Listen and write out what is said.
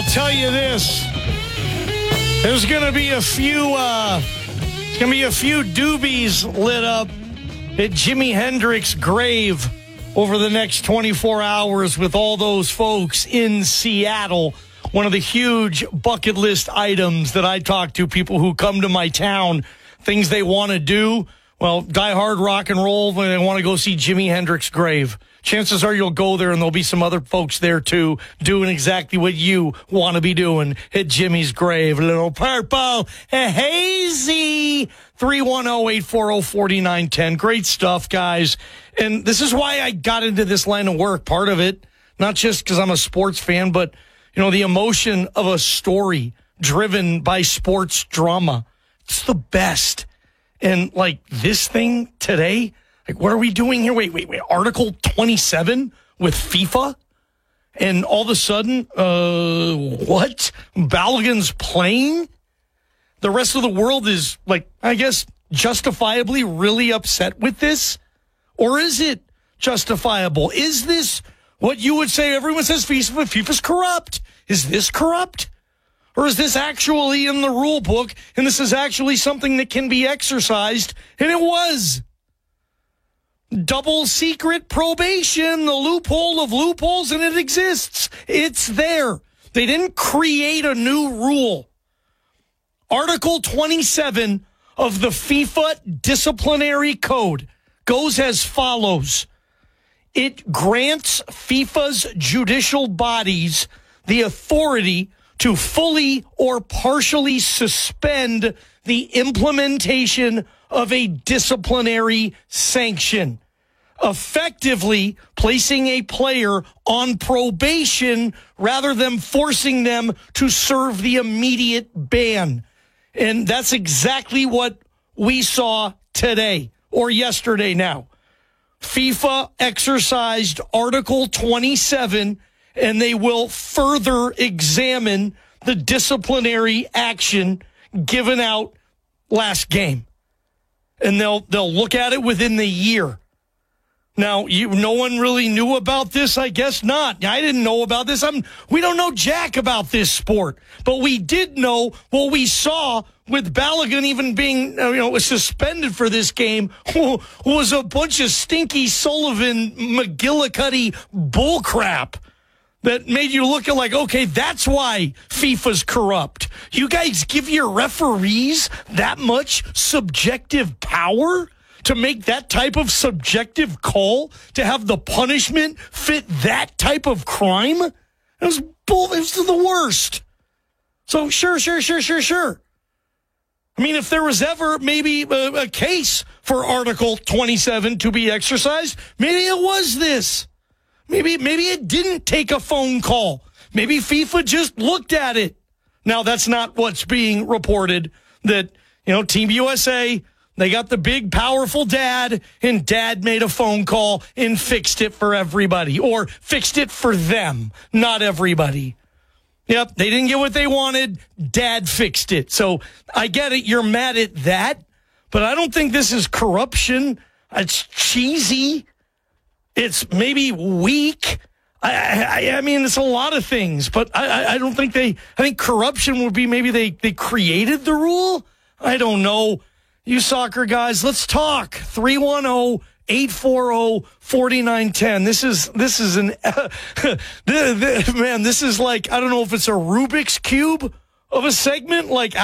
I'll tell you this. There's going to be a few doobies lit up at Jimi Hendrix's grave over the next 24 hours with all those folks in Seattle. One of the huge bucket list items that I talk to people who come to my town, things they want to do. Well, die hard rock and roll when they want to go see Jimi Hendrix's grave. Chances are you'll go there and there'll be some other folks there too doing exactly what you want to be doing at Jimmy's grave. A little purple, hazy. 310-840-4910. Great stuff, guys. And this is why I got into this line of work. Part of it, not just because I'm a sports fan, but, the emotion of a story driven by sports drama. It's the best. And, this thing today, what are we doing here? Wait. Article 27 with FIFA? And all of a sudden, what? Balogun's playing? The rest of the world is, I guess, justifiably really upset with this? Or is it justifiable? Is this what you would say? Everyone says FIFA's corrupt. Is this corrupt? Or is this actually in the rule book, and this is actually something that can be exercised? And it was. Double secret probation, the loophole of loopholes, and it exists. It's there. They didn't create a new rule. Article 27 of the FIFA Disciplinary Code goes as follows. It grants FIFA's judicial bodies the authority to fully or partially suspend the implementation of a disciplinary sanction, effectively placing a player on probation rather than forcing them to serve the immediate ban. And that's exactly what we saw today or yesterday now. FIFA exercised Article 27, and they will further examine the disciplinary action given out last game. And they'll look at it within the year. Now, no one really knew about this? I guess not. I didn't know about this. We don't know jack about this sport. But we did know what we saw with Balogun even being suspended for this game was a bunch of stinky Sullivan McGillicuddy bullcrap that made you look at okay, that's why FIFA's corrupt. You guys give your referees that much subjective power to make that type of subjective call, to have the punishment fit that type of crime? It was the worst. So sure. I mean, if there was ever maybe a case for Article 27 to be exercised, maybe it was this. Maybe it didn't take a phone call. Maybe FIFA just looked at it. Now, that's not what's being reported, that, Team USA, they got the big, powerful dad, and dad made a phone call and fixed it for everybody, or fixed it for them, not everybody. Yep, they didn't get what they wanted. Dad fixed it. So I get it. You're mad at that, but I don't think this is corruption. It's cheesy. It's maybe weak. I mean, it's a lot of things, but I don't think I think corruption would be maybe they created the rule. I don't know. You soccer guys, let's talk. 310-840-4910. This is man, this is I don't know if it's a Rubik's Cube of a segment.